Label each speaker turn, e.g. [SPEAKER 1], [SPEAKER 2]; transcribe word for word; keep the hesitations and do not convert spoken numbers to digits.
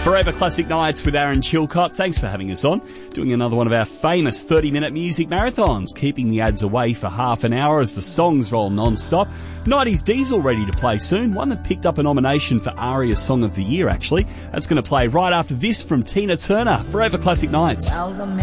[SPEAKER 1] Forever Classic Nights with Aaron Chilcott. Thanks for having us on. Doing another one of our famous thirty-minute music marathons, keeping the ads away for half an hour as the songs roll non-stop. nineties Diesel ready to play soon, one that picked up a nomination for ARIA Song of the Year, actually. That's going to play right after this from Tina Turner, Forever Classic Nights.